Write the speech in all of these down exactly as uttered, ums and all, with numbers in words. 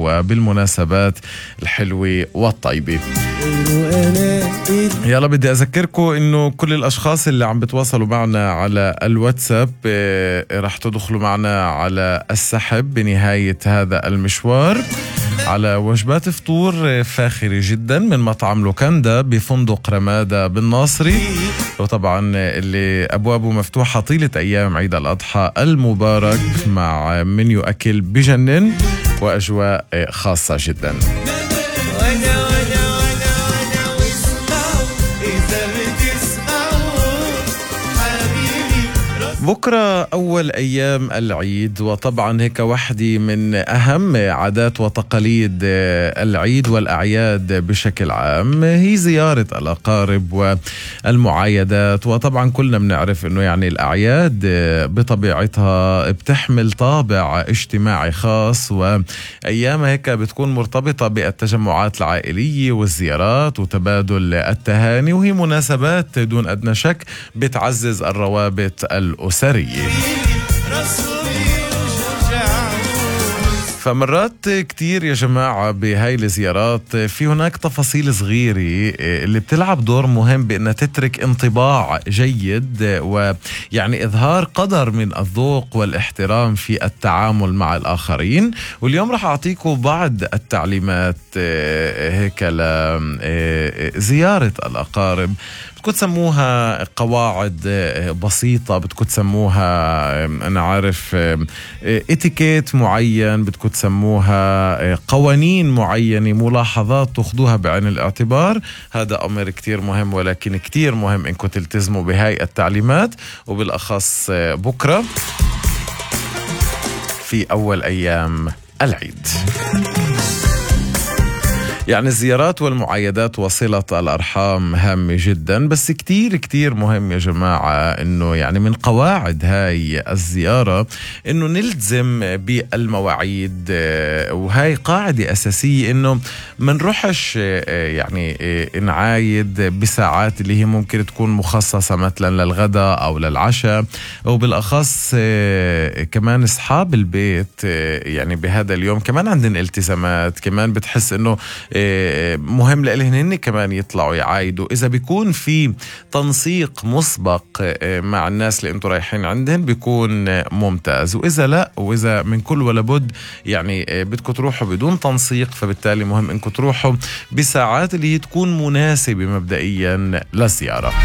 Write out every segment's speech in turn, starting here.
وبالمناسبات الحلوة والطيبة. يلا بدي أذكركم إنه كل الأشخاص اللي عم بتواصلوا معنا على الواتساب رح تدخلوا معنا على السحب بنهاية هذا المشوار على وجبات فطور فاخرة جدا من مطعم لوكاندا بفندق رمادة بالناصري، وطبعا اللي أبوابه مفتوحة طيلة أيام عيد الأضحى المبارك مع منيو أكل بجنن وأجواء خاصة جدا. بكرة أول أيام العيد، وطبعا هيك واحدة من أهم عادات وتقاليد العيد والأعياد بشكل عام هي زيارة الأقارب والمعايدات. وطبعا كلنا بنعرف أنه يعني الأعياد بطبيعتها بتحمل طابع اجتماعي خاص، وأيام هيك بتكون مرتبطة بالتجمعات العائلية والزيارات وتبادل التهاني، وهي مناسبات دون أدنى شك بتعزز الروابط الأسرية. فمرات كتير يا جماعة بهاي الزيارات في هناك تفاصيل صغيرة اللي بتلعب دور مهم بأنها تترك انطباع جيد، ويعني إظهار قدر من الذوق والاحترام في التعامل مع الآخرين. واليوم رح أعطيكم بعض التعليمات هيك لزيارة الأقارب. بتكون تسموها قواعد بسيطة، بتكون تسموها أنا عارف اتيكيت معين، بتكون تسموها قوانين معينة، ملاحظات تأخذوها بعين الاعتبار. هذا أمر كتير مهم، ولكن كتير مهم إنكم تلتزموا بهاي التعليمات، وبالأخص بكرة في أول أيام العيد. يعني الزيارات والمعايدات وصلة الأرحام هامة جدا، بس كتير كتير مهم يا جماعة إنه يعني من قواعد هاي الزيارة إنه نلتزم بالمواعيد، وهاي قاعدة أساسية إنه ما نروحش يعني نعايد بساعات اللي هي ممكن تكون مخصصة مثلا للغداء أو للعشاء، وبالأخص كمان أصحاب البيت يعني بهذا اليوم كمان عندن التزامات، كمان بتحس إنه مهم لإلهن هن كمان يطلعوا يعايدوا. إذا بيكون في تنسيق مسبق مع الناس اللي انتوا رايحين عندهن بيكون ممتاز، وإذا لا، وإذا من كل ولا بد يعني بدكم تروحوا بدون تنسيق، فبالتالي مهم انكم تروحوا بساعات اللي هي تكون مناسبة مبدئيا للزيارة.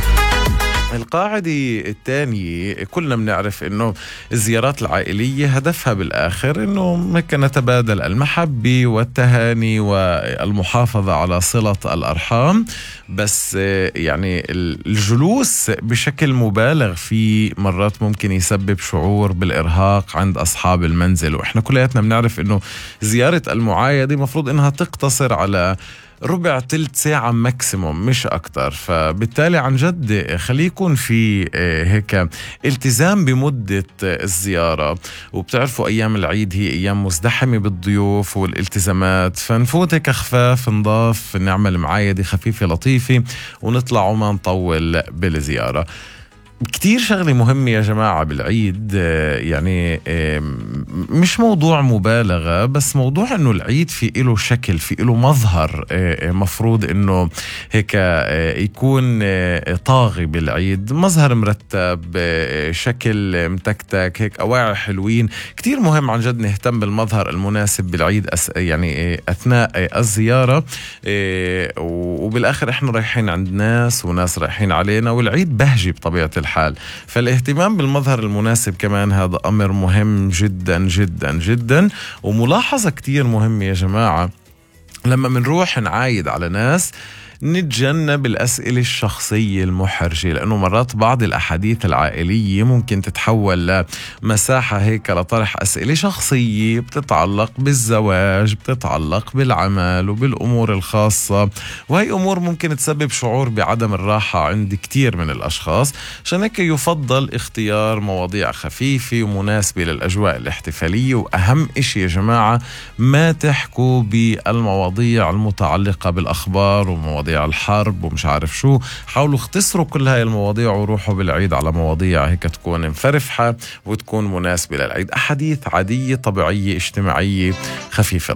القاعدة الثانية كلنا بنعرف إنه الزيارات العائلية هدفها بالآخر إنه هيك نتبادل المحبة والتهاني والمحافظة على صلة الأرحام، بس يعني الجلوس بشكل مبالغ فيه مرات ممكن يسبب شعور بالإرهاق عند أصحاب المنزل. وإحنا كلياتنا بنعرف إنه زيارة المعايدة مفروض إنها تقتصر على ربع تلت ساعة ماكسيموم مش أكتر، فبالتالي عن جد خلي يكون في هيك التزام بمدة الزيارة. وبتعرفوا أيام العيد هي أيام مزدحمة بالضيوف والالتزامات، فنفوت هيك خفاف نضاف، نعمل معايدة خفيفة لطيفة ونطلع وما نطول بالزيارة. كتير شغلة مهمة يا جماعة بالعيد، يعني مش موضوع مبالغة، بس موضوع انه العيد في له شكل، في له مظهر مفروض انه هيك يكون طاغي بالعيد، مظهر مرتب، شكل متكتك، هيك أواعي حلوين. كتير مهم عن جد نهتم بالمظهر المناسب بالعيد يعني أثناء الزيارة، وبالآخر احنا رايحين عند ناس وناس رايحين علينا، والعيد بهجي بطبيعة الحال. فالاهتمام بالمظهر المناسب كمان هذا أمر مهم جدا جدا جدا. وملاحظة كتير مهمة يا جماعة، لما منروح نعايد على ناس نتجنب الأسئلة الشخصية المحرجة، لأنه مرات بعض الأحاديث العائلية ممكن تتحول لمساحة هيك لطرح أسئلة شخصية بتتعلق بالزواج، بتتعلق بالعمل وبالأمور الخاصة، وهي أمور ممكن تسبب شعور بعدم الراحة عند كتير من الأشخاص. عشان هيك يفضل اختيار مواضيع خفيفة ومناسبة للأجواء الاحتفالية. وأهم إشي يا جماعة ما تحكوا بالمواضيع المتعلقة بالأخبار ومواضيع الحرب ومش عارف شو. حاولوا اختصروا كل هاي المواضيع وروحوا بالعيد على مواضيع هيك تكون مفرفحة وتكون مناسبة للعيد، أحاديث عادية طبيعية اجتماعية خفيفة.